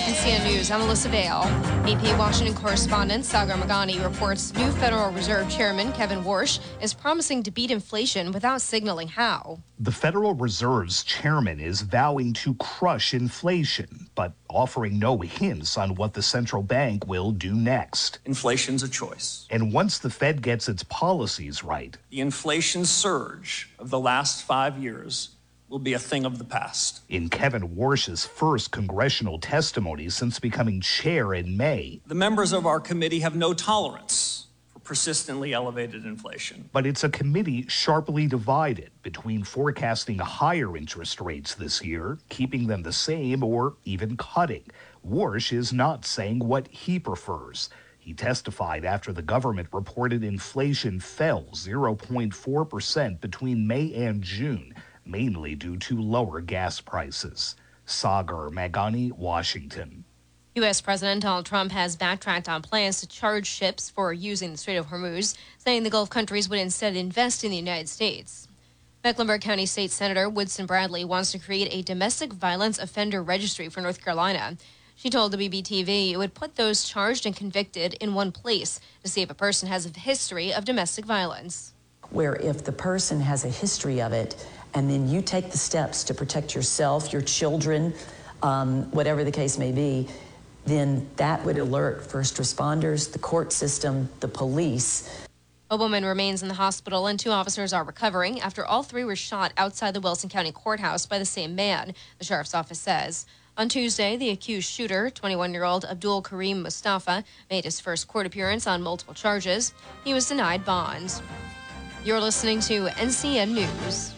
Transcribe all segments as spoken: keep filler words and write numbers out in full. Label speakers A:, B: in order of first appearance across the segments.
A: N C N News, I'm Alyssa Vale. A P Washington correspondent Sagar Meghani reports new Federal Reserve Chairman Kevin Warsh is promising to beat inflation without signaling how.
B: The Federal Reserve's chairman is vowing to crush inflation, but offering no hints on what the central bank will do next.
C: Inflation's a choice.
B: And once the Fed gets its policies right,
C: the inflation surge of the last five years will be a thing of the past.
B: In Kevin Warsh's first congressional testimony since becoming chair in May,
C: the members of our committee have no tolerance for persistently elevated inflation.
B: But it's a committee sharply divided between forecasting higher interest rates this year, keeping them the same, or even cutting. Warsh is not saying what he prefers. He testified after the government reported inflation fell zero point four percent between May and June, mainly due to lower gas prices. Sagar Meghani, Washington.
A: U S. President Donald Trump has backtracked on plans to charge ships for using the Strait of Hormuz, saying the Gulf countries would instead invest in the United States. Mecklenburg County State Senator Woodson Bradley wants to create a domestic violence offender registry for North Carolina. She told W B T V it would put those charged and convicted in one place to see if a person has a history of domestic violence.
D: Where if the person has a history of it, and then you take the steps to protect yourself, your children, um, whatever the case may be, then that would alert first responders, the court system, the police.
A: A woman remains in the hospital and two officers are recovering after all three were shot outside the Wilson County Courthouse by the same man, the sheriff's office says. On Tuesday, the accused shooter, twenty-one-year-old Abdul Kareem Mustafa, made his first court appearance on multiple charges. He was denied bond. You're listening to N C N News.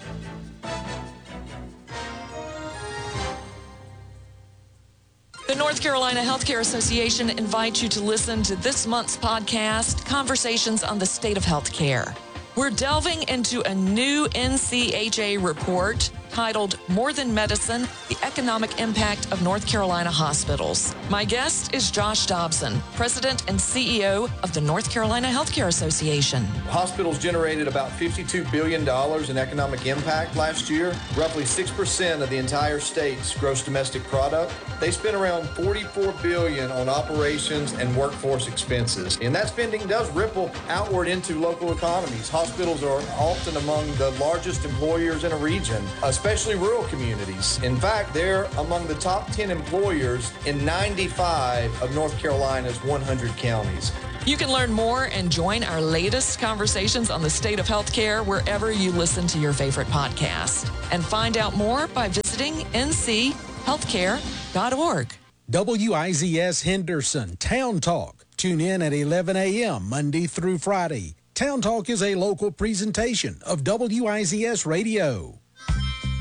E: The North Carolina Healthcare Association invites you to listen to this month's podcast, Conversations on the State of Healthcare. We're delving into a new N C H A report titled More Than Medicine, the Economic Impact of North Carolina Hospitals. My guest is Josh Dobson, President and C E O of the North Carolina Healthcare Association.
F: Hospitals generated about fifty-two billion dollars in economic impact last year, roughly six percent of the entire state's gross domestic product. They spent around forty-four billion dollars on operations and workforce expenses, and that spending does ripple outward into local economies. Hospitals are often among the largest employers in a region, especially rural communities. In fact, they're among the top ten employers in ninety-five of North Carolina's one hundred counties.
E: You can learn more and join our latest conversations on the state of healthcare wherever you listen to your favorite podcast. And find out more by visiting N C healthcare dot org.
G: W I Z S Henderson Town Talk. Tune in at eleven a.m. Monday through Friday. Town Talk is a local presentation of W I Z S Radio.